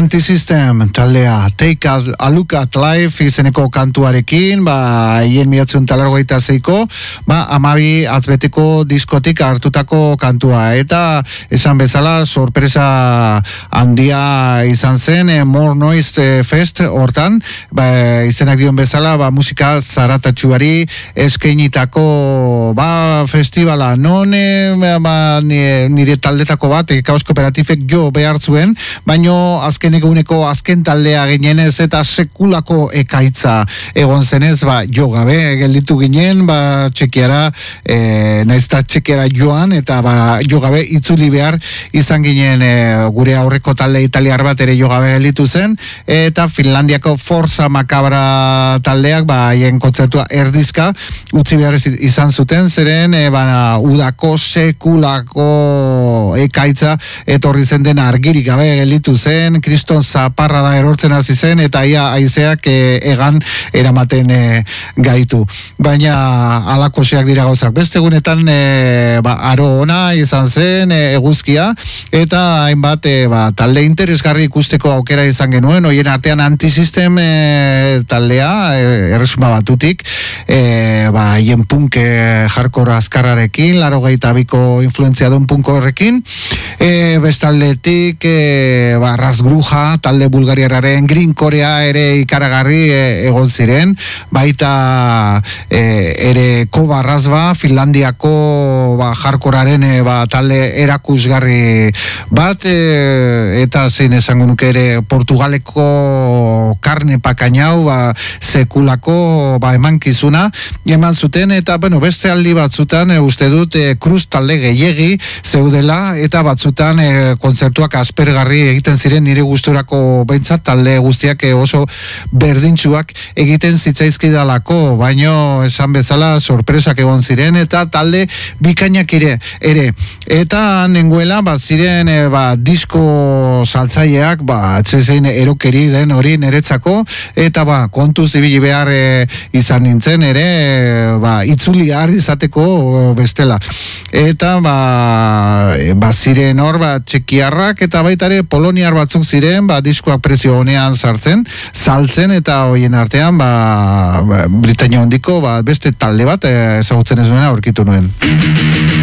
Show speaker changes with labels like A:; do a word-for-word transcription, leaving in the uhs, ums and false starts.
A: Anti-System taldea Take a, a Look at Life izeneko kantuarekin, ba, hien miatzen talargoita zeiko, ba, amabi atzbeteko diskotik hartutako kantua, eta esan bezala sorpresa handia izan zen, e, More Noise e, Fest hortan, ba, izenak dion bezala, ba, musika zaratatxuari eskeinitako ba, festivala, non e, ba, nire taldetako bat, e, Kaos Kooperatifek jo behar zuen, baino azken eguneko azken taldea ginenez eta sekulako ekaitza egon zenez, ba, jo gabe gelditu ginen, ba, txekiara e, naizta txekiara joan eta ba, jo gabe itzuli behar izan ginen, e, gure aurreko talde italiar bat ere jo gabe gelditu zen, eta Finlandiako Forza Macabra taldeak ba, haien kontzertua erdizka utzi behar izan zuten, zeren e, ba, udako sekulako ekaitza etorri zen den argirik gabe gelditu zen, kriston zaparra da erortzen hasi zen, eta ia haizeak e, egan eramaten e, gaitu. Baina alakoseak dira gauzak. Beste egunetan e, ba, aro ona izan zen, e, eguzkia, eta hainbat e, ba, talde interesgarri ikusteko aukera izan genuen, hoien artean Anti-System e, taldea, e, erresuma batutik, e, ba, hien punk e, hardcore azkarrarekin, laro gehieta biko influenzia duen punko horrekin, e, bestaldetik, e, ba, Rasgruja, talde bulgariararen Green Korea ere ikaragarri e, egon ziren, baita e, ere Koba Rasba, Finlandiako ba, jarkoraren e, ba, talde erakusgarri bat, e, eta zein esango nuke ere Portugaleko Karne Pakainau, ba, sekulako ba, emankizuna eman zuten, eta bueno, beste aldi batzutan e, uste dut e, Cruz talde gehiegi zeudela, eta batzutan e, kontzertuak aspergarri egiten ziren nire gusturako behintzat talde guztiak oso berdintsuak egiten zitzaizkidalako, baino esan bezala sorpresak egon ziren eta talde bikainak ere, ere. Eta nengoela ba, ziren e, ba, disko saltzaileak ba, atzezein erokeri den hori niretzako, eta ba, kontuz ibili behar e, izan nintzen ere e, ba, itzuli har izateko bestela. Eta ba, e, ba ziren hor ba, txekiarrak eta baitare poloniar batzuk ziren, ba, diskoak prezio honean sartzen, saltzen, eta hoien artean ba, ba, Britainia hondiko ba, beste talde bat e, ezagutzen ez duena aurkitu nuen.